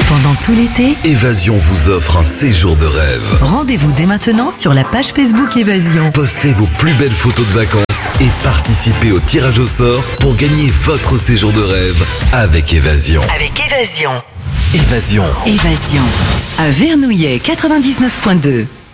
Pendant tout l'été, Évasion vous offre un séjour de rêve. rendez-vous dès maintenant sur la page Facebook Évasion. Postez vos plus belles photos de vacances et participez au tirage au sort pour gagner votre séjour de rêve avec Évasion. Avec Évasion. Évasion. Évasion. À Vernouillet 99.2.